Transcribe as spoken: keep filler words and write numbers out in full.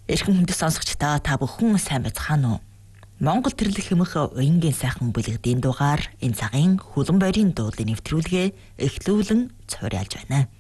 Эрхэм хүндэт сонсогчдоо та бүхэн сайн байцгаана уу? Монгол тэрлэх хэмэх уянгийн сайхан бүлэгдийн дугаар энэ цагийн хөлөн бойрын дуулын нэвтрүүлгээ эхлүүлэн цуурайлж байна.